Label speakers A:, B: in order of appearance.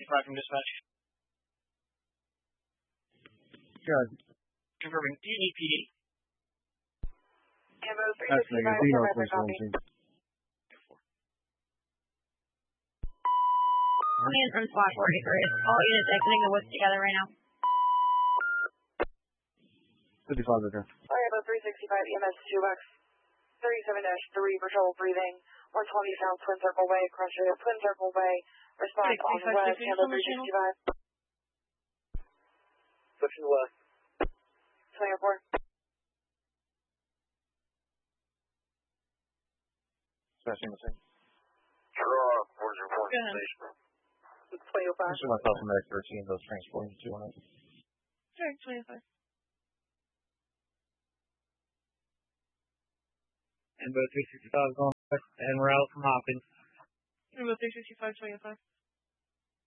A: 365 from dispatch.
B: Good.
A: Confirming DEPD.
C: Ambo
B: That's
C: 365,
B: negative.
C: for copy.
D: Plan from SWAT 43. All units exiting the woods together right now.
B: 55 okay.
C: Ambo 365, EMS 2X 37-3 for trouble breathing. 120 South Twin Circle Way, cross trail Twin Circle Way. Response on the west, Ambo 365.
E: Section west.
C: 24.
B: Especially in the same.
E: Draw, where's your point station?
C: 25.
B: Actually, myself and Mac 13, those transporting to 200.
D: Sure, 25.
A: Ambo 365 going west and we're out from Hopkins.
D: Ambo 365, 25.